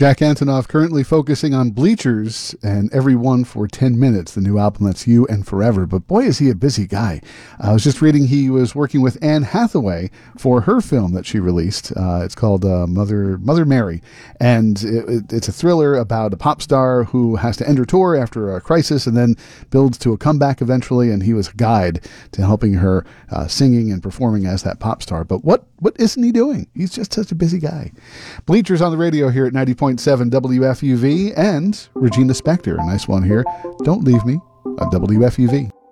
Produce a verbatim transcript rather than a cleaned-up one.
Jack Antonoff currently focusing on Bleachers and Everyone for ten minutes, the new album that's You and Forever. But boy, is he a busy guy. I was just reading he was working with Anne Hathaway for her film that she released. Uh, it's called uh, Mother Mother Mary. And it, it, it's a thriller about a pop star who has to end her tour after a crisis and then builds to a comeback eventually. And he was a guide to helping her uh, singing and performing as that pop star. But what, what isn't he doing? He's just such a busy guy. Bleachers on the radio here at ninety point seven W F U V, and Regina Spektor, a nice one here. Don't Leave Me on W F U V.